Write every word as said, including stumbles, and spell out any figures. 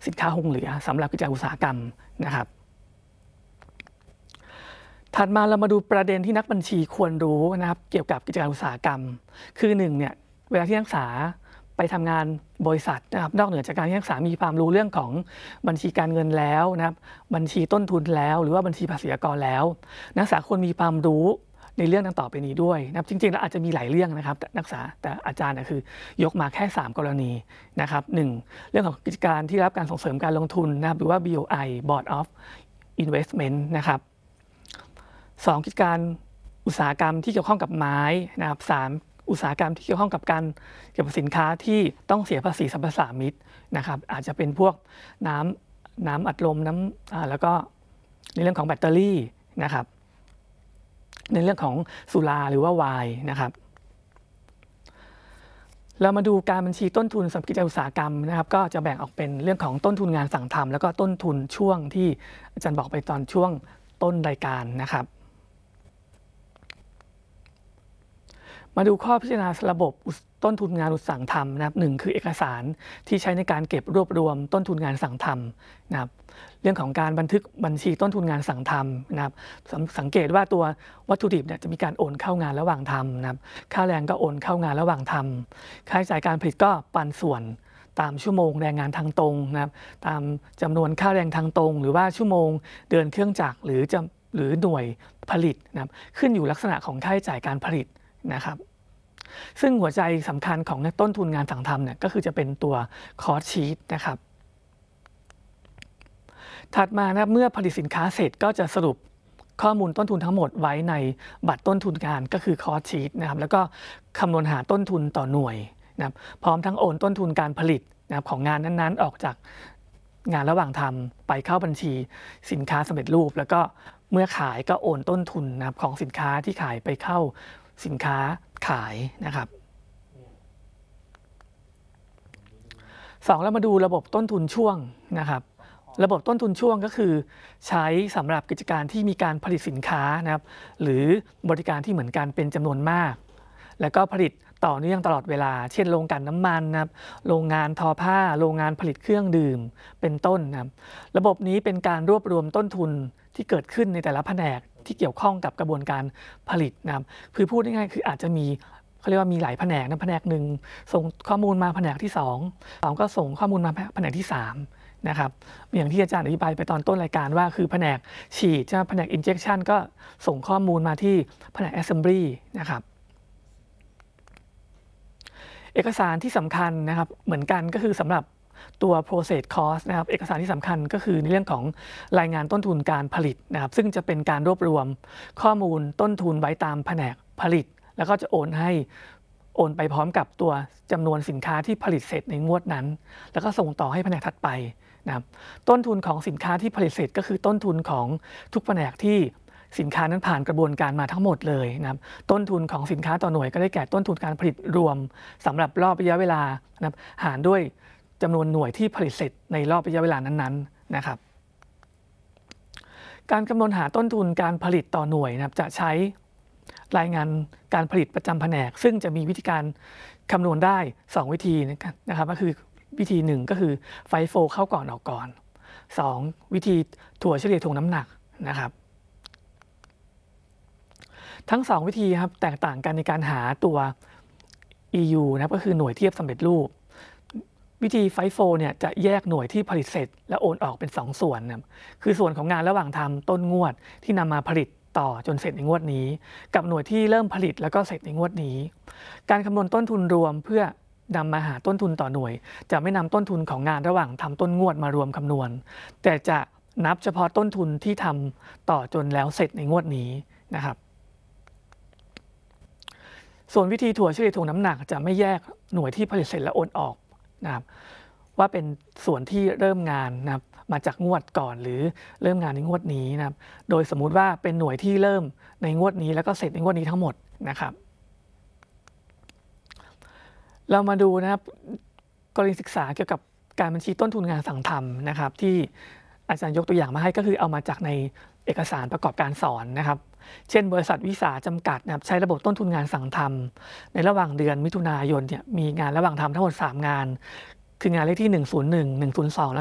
สินค้าคงเหลือสำหรับกิจการอุตสาหกรรมนะครับถัดมาเรามาดูประเด็นที่นักบัญชีควรรู้นะครับเกี่ยวกับกิจการอุตสาหกรรมคือหนึ่งเนี่ยเวลาที่นักศึกษาไปทำงานบริษัทนะครับนอกเหนือจากการที่นักศึกษามีความรู้เรื่องของบัญชีการเงินแล้วนะครับบัญชีต้นทุนแล้วหรือว่าบัญชีภาษีอากรแล้วนักศึกษาควรมีความรู้ในเรื่องดังต่อไปนี้ด้วยนะครับจริงๆแล้วอาจจะมีหลายเรื่องนะครับนักศึกษาแต่อาจารย์คือยกมาแค่สามกรณีนะครับหนึ่งเรื่องของกิจการที่รับการส่งเสริมการลงทุนนะครับหรือว่า บี โอ ไอ Board of Investment นะครับสองกิจการอุตสาหกรรมที่เกี่ยวข้องกับไม้นะครับสามอุตสาหกรรมที่เกี่ยวข้องกับการเกี่ยวกับสินค้าที่ต้องเสียภาษีสรรพสามิตนะครับอาจจะเป็นพวกน้ำน้ำอัดลมน้ำแล้วก็ในเรื่องของแบตเตอรี่นะครับในเรื่องของสุราหรือว่าไวน์นะครับเรามาดูการบัญชีต้นทุนสำหรับกิจการอุตสาหกรรมนะครับก็จะแบ่งออกเป็นเรื่องของต้นทุนงานสั่งทำแล้วก็ต้นทุนช่วงที่อาจารย์บอกไปตอนช่วงต้นรายการนะครับมาดูข้อพิจารณาระบบต้นทุนงานอุตสาหกรรมนะครับหนึ่งคือเอกสารที่ใช้ในการเก็บรวบรวมต้นทุนงานสั่งทำนะครับเรื่องของการบันทึกบัญชีต้นทุนงานสั่งทำนะครับสังเกตว่าตัววัตถุดิบเนี่ยจะมีการโอนเข้างานระหว่างทำนะครับค่าแรงก็โอนเข้างานระหว่างทำค่าใช้จ่ายการผลิตก็ปันส่วนตามชั่วโมงแรงงานทางตรงนะครับตามจำนวนค่าแรงทางตรงหรือว่าชั่วโมงเดินเครื่องจักรหรือจะหรือหน่วยผลิตนะครับขึ้นอยู่ลักษณะของค่าใช้จ่ายการผลิตนะครับซึ่งหัวใจสำคัญของต้นทุนงานสั่งทำเนี่ยก็คือจะเป็นตัวคอสต์ชีทนะครับถัดมานะเมื่อผลิตสินค้าเสร็จก็จะสรุปข้อมูลต้นทุนทั้งหมดไว้ในบัตรต้นทุนงานก็คือคอสต์ชีทนะครับแล้วก็คำนวณหาต้นทุนต่อหน่วยนะครับพร้อมทั้งโอนต้นทุนการผลิตนะครับของงานนั้นๆออกจากงานระหว่างทำไปเข้าบัญชีสินค้าสำเร็จรูปแล้วก็เมื่อขายก็โอนต้นทุนนะครับของสินค้าที่ขายไปเข้าสินค้าขายนะครับสองเรามาดูระบบต้นทุนช่วงนะครับระบบต้นทุนช่วงก็คือใช้สำหรับกิจการที่มีการผลิตสินค้านะครับหรือบริการที่เหมือนกันเป็นจำนวนมากแล้วก็ผลิตต่อเนื่องตลอดเวลาเช่นโรงกลั่นน้ำมันนะครับโรงงานทอผ้าโรงงานผลิตเครื่องดื่มเป็นต้นนะครับระบบนี้เป็นการรวบรวมต้นทุนที่เกิดขึ้นในแต่ละแผนกที่เกี่ยวข้องกับกระบวนการผลิตนะครับคือพูดง่ายๆคืออาจจะมีเขาเรียกว่ามีหลายแผนกนะแผนกหนึ่งส่งข้อมูลมาแผนกที่สองสองก็ส่งข้อมูลมาแผนกที่สามนะครับอย่างที่อาจารย์อธิบายไปตอนต้นรายการว่าคือแผนกฉีดแผนก injection ก็ส่งข้อมูลมาที่แผนก assembly นะครับเอกสารที่สำคัญนะครับเหมือนกันก็คือสำหรับตัว process cost นะครับเอกสารที่สำคัญก็คือในเรื่องของรายงานต้นทุนการผลิตนะครับซึ่งจะเป็นการรวบรวมข้อมูลต้นทุนไว้ตามแผนกผลิตแล้วก็จะโอนให้โอนไปพร้อมกับตัวจำนวนสินค้าที่ผลิตเสร็จในงวดนั้นแล้วก็ส่งต่อให้แผนกถัดไปนะครับต้นทุนของสินค้าที่ผลิตเสร็จก็คือต้นทุนของทุกแผนกที่สินค้านั้นผ่านกระบวนการมาทั้งหมดเลยนะครับต้นทุนของสินค้าต่อหน่วยก็ได้แก่ต้นทุนการผลิตรวมสำหรับรอบระยะเวลานะครับหารด้วยจำนวนหน่วยที่ผลิตเสร็จในรอบระยะเวลานั้นๆนะครับการคำนวณหาต้นทุนการผลิตต่อหน่วยนะครับจะใช้รายงานการผลิตประจำแผนกซึ่งจะมีวิธีการคำนวณได้สองวิธีนะครับก็คือวิธีหนึ่งก็คือไฟโฟเข้าก่อนออกก่อนสองวิธีถั่วเฉลี่ยถ่วงน้ำหนักนะครับทั้งสองวิธีครับแตกต่างกันในการหาตัว อี ยู นะครับก็คือหน่วยเทียบสำเร็จรูปวิธีไฟโฟเนี่ยจะแยกหน่วยที่ผลิตเสร็จและโอนออกเป็นสองส่วนนะคือส่วนของงานระหว่างทำต้นงวดที่นำมาผลิตต่อจนเสร็จในงวดนี้กับหน่วยที่เริ่มผลิตแล้วก็เสร็จในงวดนี้การคำนวณต้นทุนรวมเพื่อนำมาหาต้นทุนต่อหน่วยจะไม่นำต้นทุนของงานระหว่างทำต้นงวดมารวมคำนวณแต่จะนับเฉพาะต้นทุนที่ทำต่อจนแล้วเสร็จในงวดนี้นะครับส่วนวิธีถั่วเฉลี่ยถ่วงน้ำหนักจะไม่แยกหน่วยที่ผลิตเสร็จแล้วโอนออกนะครับว่าเป็นส่วนที่เริ่มงานนะครับมาจากงวดก่อนหรือเริ่มงานในงวดนี้นะครับโดยสมมุติว่าเป็นหน่วยที่เริ่มในงวดนี้แล้วก็เสร็จในงวดนี้ทั้งหมดนะครับเรามาดูนะครับกรณีศึกษาเกี่ยวกับการบัญชีต้นทุนงานสั่งทำนะครับที่อาจารย์ยกตัวอย่างมาให้ก็คือเอามาจากในเอกสารประกอบการสอนนะครับเช่นบริษัทวิสาจำกัดนะครับใช้ระบบต้นทุนงานสั่งทำในระหว่างเดือนมิถุนายนเนี่ยมีงานระหว่างทำทั้งหมดสามงานคืองานเลขที่หนึ่งศูนย์หนึ่ง หนึ่งศูนย์สองและ